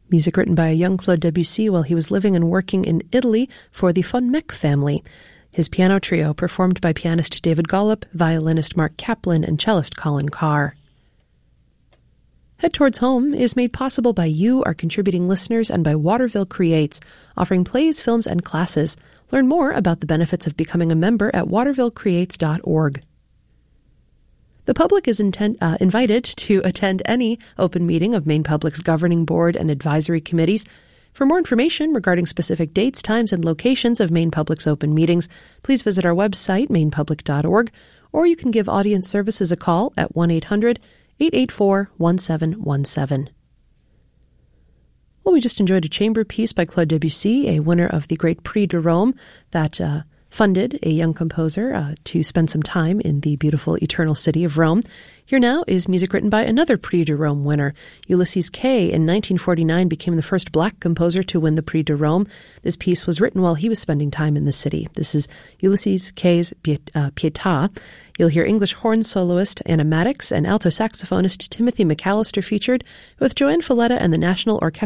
Music written by a young Claude Debussy while he was living and working in Italy for the von Meck family. His piano trio, performed by pianist David Gollop, violinist Mark Kaplan, and cellist Colin Carr. Head Towards Home is made possible by you, our contributing listeners, and by Waterville Creates, offering plays, films, and classes. Learn more about the benefits of becoming a member at watervillecreates.org. The public is invited to attend any open meeting of Maine Public's governing board and advisory committees. For more information regarding specific dates, times, and locations of Maine Public's open meetings, please visit our website, mainepublic.org, or you can give Audience Services a call at 1-800-884-1717. Well, we just enjoyed a chamber piece by Claude Debussy, a winner of the Great Prix de Rome that funded a young composer to spend some time in the beautiful eternal city of Rome. Here now is music written by another Prix de Rome winner. Ulysses Kay in 1949 became the first black composer to win the Prix de Rome. This piece was written while he was spending time in the city. This is Ulysses Kay's Pietà. You'll hear English horn soloist Anna Maddox and alto saxophonist Timothy McAllister featured, with Joanne Falletta and the National Orchestra